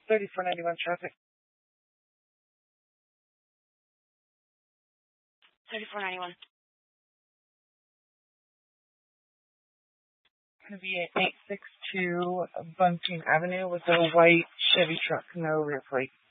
3491 traffic. 3491. Going to be at 862 Bunting Avenue with a white Chevy truck, no rear plate.